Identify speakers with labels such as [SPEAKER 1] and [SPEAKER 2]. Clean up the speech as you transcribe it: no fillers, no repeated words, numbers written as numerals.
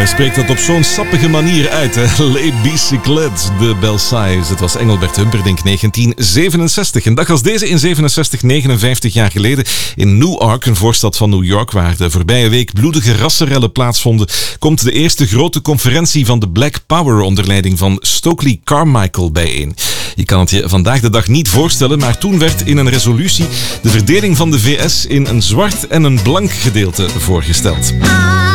[SPEAKER 1] Hij spreekt dat op zo'n sappige manier uit, hè. Les Bicyclettes de Belsailles. Het was Engelbert Humperdinck, 1967. Een dag als deze in 67, 59 jaar geleden, in Newark, een voorstad van New York, waar de voorbije week bloedige rassenrellen plaatsvonden, komt de eerste grote conferentie van de Black Power onder leiding van Stokely Carmichael bijeen. Je kan het je vandaag de dag niet voorstellen, maar toen werd in een resolutie de verdeling van de VS in een zwart en een blank gedeelte voorgesteld.